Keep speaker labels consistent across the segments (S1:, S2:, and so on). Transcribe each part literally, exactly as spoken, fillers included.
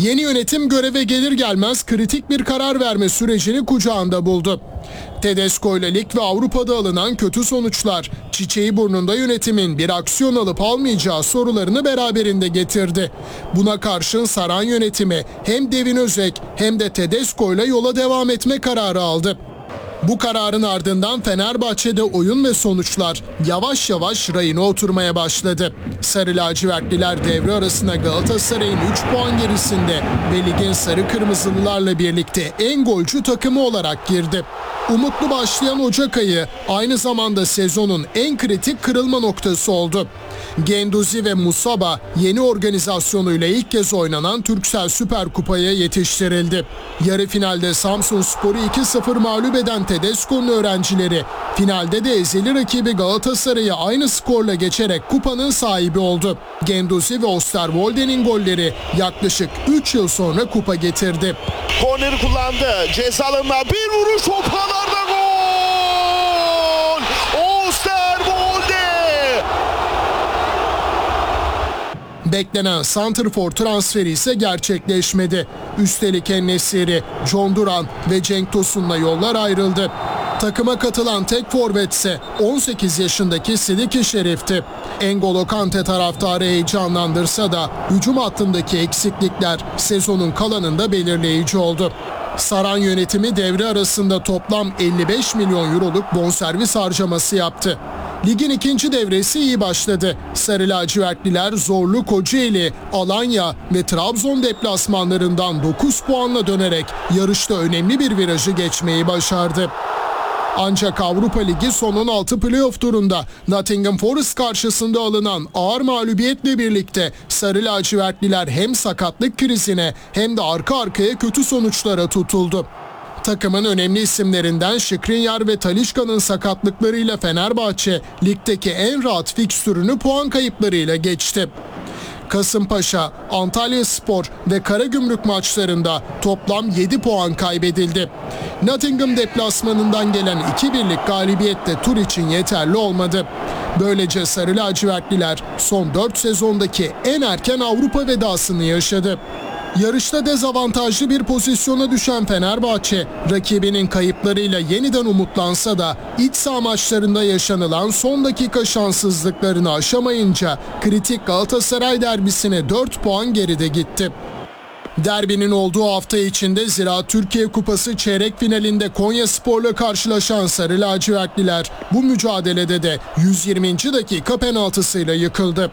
S1: Yeni yönetim göreve gelir gelmez kritik bir karar verme sürecini kucağında buldu. Tedesco ile lig ve Avrupa'da alınan kötü sonuçlar, çiçeği burnunda yönetimin bir aksiyon alıp almayacağı sorularını beraberinde getirdi. Buna karşın Saran yönetimi hem Devin Özek hem de Tedesco ile yola devam etme kararı aldı. Bu kararın ardından Fenerbahçe'de oyun ve sonuçlar yavaş yavaş rayına oturmaya başladı. Sarı lacivertliler devre arasına Galatasaray'ın üç puan gerisinde ve ligin sarı kırmızılılarla birlikte en golcü takımı olarak girdi. Umutlu başlayan Ocak ayı aynı zamanda sezonun en kritik kırılma noktası oldu. Guendouzi ve Musaba yeni organizasyonuyla ilk kez oynanan Turkcell Süper Kupa'ya yetiştirildi. Yarı finalde Samsunspor'u iki sıfır mağlup eden Tedesco'nun öğrencileri finalde de ezeli rakibi Galatasaray'ı aynı skorla geçerek kupanın sahibi oldu. Guendouzi ve Osterwolde'nin golleri yaklaşık üç yıl sonra kupa getirdi.
S2: Korneri kullandı. Ceza alanına bir vuruş, o kadar gol! Osterwolde!
S1: Beklenen santrfor transferi ise gerçekleşmedi. Üstelik En-Nesyri, John Duran ve Cenk Tosun'la yollar ayrıldı. Takıma katılan tek forvet ise on sekiz yaşındaki Sidiki Şerif'ti. N'Golo Kante taraftarı heyecanlandırsa da hücum hattındaki eksiklikler sezonun kalanında belirleyici oldu. Saran yönetimi devre arasında toplam elli beş milyon euroluk bonservis harcaması yaptı. Ligin ikinci devresi iyi başladı. Sarı lacivertliler zorlu Kocaeli, Alanya ve Trabzon deplasmanlarından dokuz puanla dönerek yarışta önemli bir virajı geçmeyi başardı. Ancak Avrupa Ligi son on altı playoff turunda Nottingham Forest karşısında alınan ağır mağlubiyetle birlikte Sarı lacivertliler hem sakatlık krizine hem de arka arkaya kötü sonuçlara tutuldu. Takımın önemli isimlerinden Skriniar ve Talisca'nın sakatlıklarıyla Fenerbahçe ligdeki en rahat fikstürünü puan kayıplarıyla geçti. Kasımpaşa, Antalyaspor ve Karagümrük maçlarında toplam yedi puan kaybedildi. Nottingham deplasmanından gelen iki birlik galibiyet de tur için yeterli olmadı. Böylece Sarı lacivertliler son dört sezondaki en erken Avrupa vedasını yaşadı. Yarışta dezavantajlı bir pozisyona düşen Fenerbahçe, rakibinin kayıplarıyla yeniden umutlansa da iç saha maçlarında yaşanılan son dakika şanssızlıklarını aşamayınca kritik Galatasaray derbisine dört puan geride gitti. Derbinin olduğu hafta içinde Ziraat Türkiye Kupası çeyrek finalinde Konyaspor'la karşılaşan Sarı lacivertliler bu mücadelede de yüz yirminci dakika penaltısıyla yıkıldı.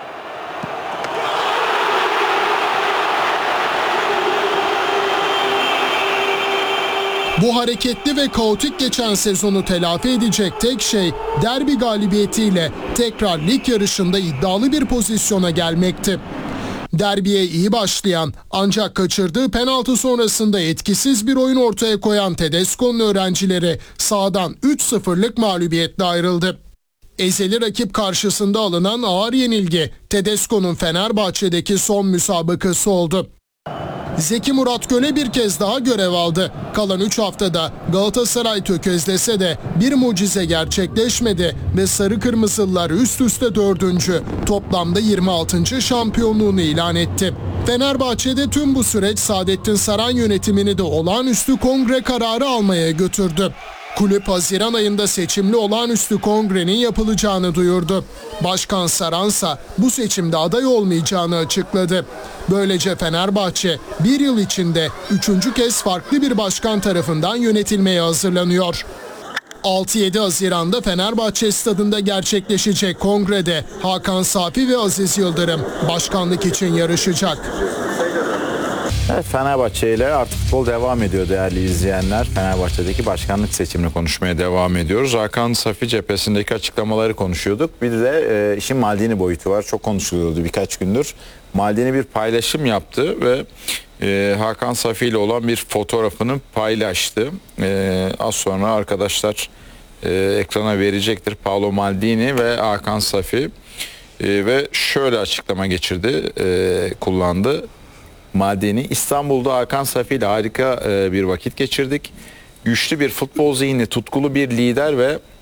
S1: Bu hareketli ve kaotik geçen sezonu telafi edecek tek şey derbi galibiyetiyle tekrar lig yarışında iddialı bir pozisyona gelmekti. Derbiye iyi başlayan ancak kaçırdığı penaltı sonrasında etkisiz bir oyun ortaya koyan Tedesco'nun öğrencileri sahadan üç sıfırlık mağlubiyetle ayrıldı. Ezeli rakip karşısında alınan ağır yenilgi Tedesco'nun Fenerbahçe'deki son müsabakası oldu. Zeki Murat Göne bir kez daha görev aldı. Kalan üç haftada Galatasaray tökezlese de bir mucize gerçekleşmedi ve Sarı Kırmızılılar üst üste dördüncü, toplamda yirmi altıncı şampiyonluğunu ilan etti. Fenerbahçe'de tüm bu süreç Saadettin Saran yönetimini de olağanüstü kongre kararı almaya götürdü. Kulüp Haziran ayında seçimli olağanüstü kongrenin yapılacağını duyurdu. Başkan Saransa bu seçimde aday olmayacağını açıkladı. Böylece Fenerbahçe bir yıl içinde üçüncü kez farklı bir başkan tarafından yönetilmeye hazırlanıyor. altı yedi Haziran'da Fenerbahçe stadında gerçekleşecek kongrede Hakan Safi ve Aziz Yıldırım başkanlık için yarışacak.
S3: Evet, Fenerbahçe ile artık futbol devam ediyor değerli izleyenler. Fenerbahçe'deki başkanlık seçimini konuşmaya devam ediyoruz. Hakan Safi cephesindeki açıklamaları konuşuyorduk. Bir de e, işin Maldini boyutu var. Çok konuşuluyordu birkaç gündür. Maldini bir paylaşım yaptı ve e, Hakan Safi ile olan bir fotoğrafını paylaştı. E, az sonra arkadaşlar e, ekrana verecektir. Paolo Maldini ve Hakan Safi e, ve şöyle açıklama geçirdi, e, kullandı. Maldini, İstanbul'da Hakan Safi ile harika bir vakit geçirdik. Güçlü bir futbol zihni, tutkulu bir lider ve